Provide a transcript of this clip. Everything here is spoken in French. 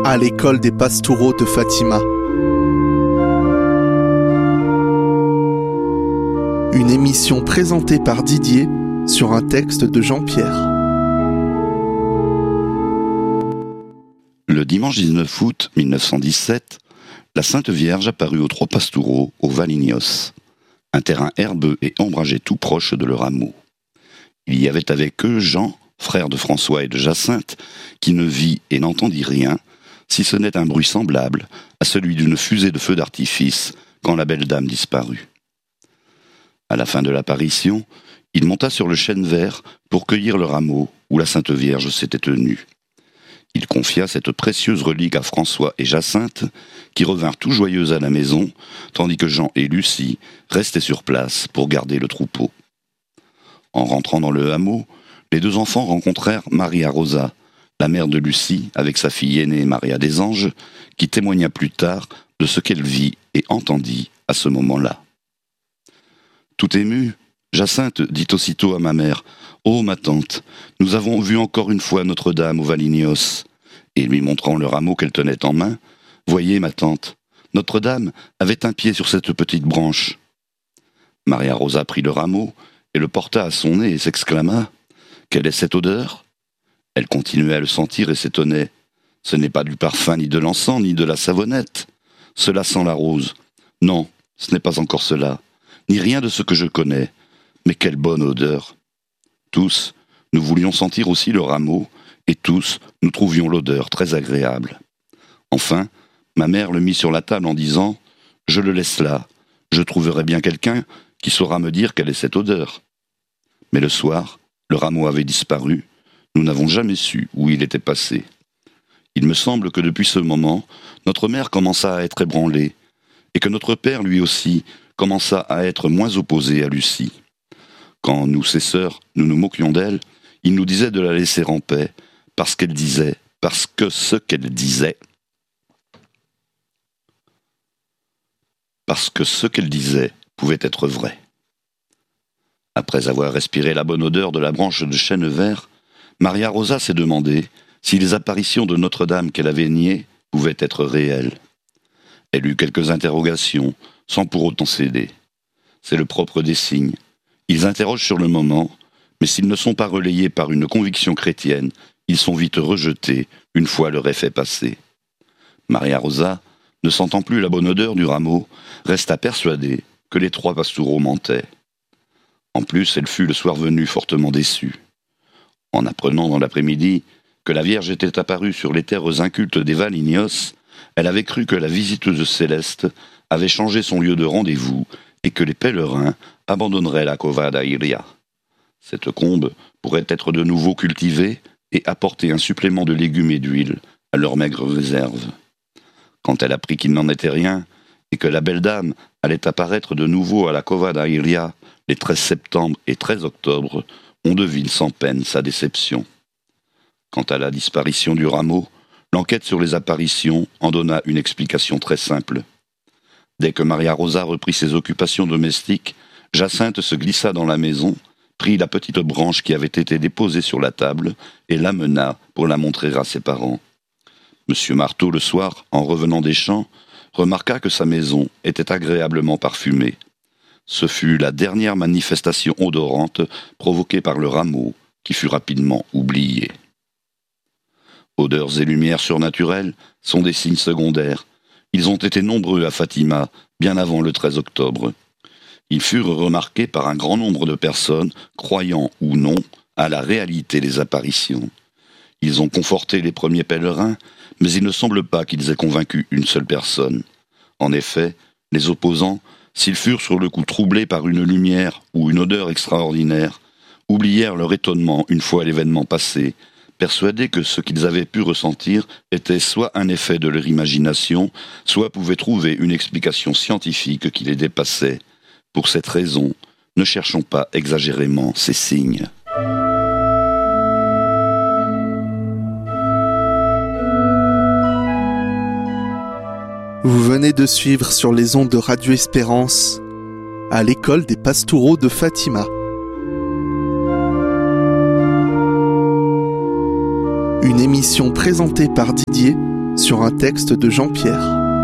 à l'école des Pastoureaux de Fatima. Une émission présentée par Didier sur un texte de Jean-Pierre. Le dimanche 19 août 1917, la Sainte Vierge apparut aux Trois Pastoureaux, au Valignos, un terrain herbeux et ombragé tout proche de leur hameau. Il y avait avec eux Jean, frère de François et de Jacinthe, qui ne vit et n'entendit rien, si ce n'est un bruit semblable à celui d'une fusée de feu d'artifice quand la belle dame disparut. À la fin de l'apparition, il monta sur le chêne vert pour cueillir le rameau où la Sainte Vierge s'était tenue. Il confia cette précieuse relique à François et Jacinthe, qui revinrent tout joyeux à la maison, tandis que Jean et Lucie restaient sur place pour garder le troupeau. En rentrant dans le hameau, les deux enfants rencontrèrent Maria Rosa, la mère de Lucie, avec sa fille aînée Maria des Anges, qui témoigna plus tard de ce qu'elle vit et entendit à ce moment-là. Tout émue, Jacinthe dit aussitôt à ma mère « Oh, ma tante, nous avons vu encore une fois Notre-Dame au Valignos. » Et lui montrant le rameau qu'elle tenait en main, « Voyez, ma tante, Notre-Dame avait un pied sur cette petite branche. » Maria Rosa prit le rameau et le porta à son nez et s'exclama « Quelle est cette odeur ?» Elle continuait à le sentir et s'étonnait. « Ce n'est pas du parfum, ni de l'encens, ni de la savonnette. Cela sent la rose. Non, ce n'est pas encore cela, ni rien de ce que je connais. Mais quelle bonne odeur !» Tous, nous voulions sentir aussi le rameau, et tous, nous trouvions l'odeur très agréable. Enfin, ma mère le mit sur la table en disant « Je le laisse là, je trouverai bien quelqu'un qui saura me dire quelle est cette odeur. » Mais le soir, le rameau avait disparu, nous n'avons jamais su où il était passé. Il me semble que depuis ce moment, notre mère commença à être ébranlée, et que notre père, lui aussi, commença à être moins opposé à Lucie. Quand nous, ses sœurs, nous nous moquions d'elle, il nous disait de la laisser en paix, parce que ce qu'elle disait pouvait être vrai. Après avoir respiré la bonne odeur de la branche de chêne vert, Maria Rosa s'est demandé si les apparitions de Notre-Dame qu'elle avait niées pouvaient être réelles. Elle eut quelques interrogations, sans pour autant céder. C'est le propre des signes. Ils interrogent sur le moment, mais s'ils ne sont pas relayés par une conviction chrétienne, ils sont vite rejetés une fois leur effet passé. Maria Rosa, ne sentant plus la bonne odeur du rameau, resta persuadée que les Trois Pastoureaux mentaient. En plus, elle fut le soir venu fortement déçue. En apprenant dans l'après-midi que la Vierge était apparue sur les terres incultes des Valignos, elle avait cru que la visiteuse céleste avait changé son lieu de rendez-vous et que les pèlerins abandonneraient la Cova d'Airia. Cette combe pourrait être de nouveau cultivée et apporter un supplément de légumes et d'huile à leurs maigres réserves. Quand elle apprit qu'il n'en était rien et que la belle dame allait apparaître de nouveau à la Cova d'Airia les 13 septembre et 13 octobre, on devine sans peine sa déception. Quant à la disparition du rameau, l'enquête sur les apparitions en donna une explication très simple. Dès que Maria Rosa reprit ses occupations domestiques, Jacinthe se glissa dans la maison, prit la petite branche qui avait été déposée sur la table et l'amena pour la montrer à ses parents. Monsieur Marteau, le soir, en revenant des champs, remarqua que sa maison était agréablement parfumée. Ce fut la dernière manifestation odorante provoquée par le rameau, qui fut rapidement oublié. Odeurs et lumières surnaturelles sont des signes secondaires. Ils ont été nombreux à Fatima, bien avant le 13 octobre. Ils furent remarqués par un grand nombre de personnes, croyant ou non à la réalité des apparitions. Ils ont conforté les premiers pèlerins, mais il ne semble pas qu'ils aient convaincu une seule personne. En effet, les opposants, s'ils furent sur le coup troublés par une lumière ou une odeur extraordinaire, oublièrent leur étonnement une fois l'événement passé, persuadés que ce qu'ils avaient pu ressentir était soit un effet de leur imagination, soit pouvaient trouver une explication scientifique qui les dépassait. Pour cette raison, ne cherchons pas exagérément ces signes. Vous venez de suivre sur les ondes de Radio Espérance à l'école des Pastoureaux de Fatima. Une émission présentée par Didier sur un texte de Jean-Pierre.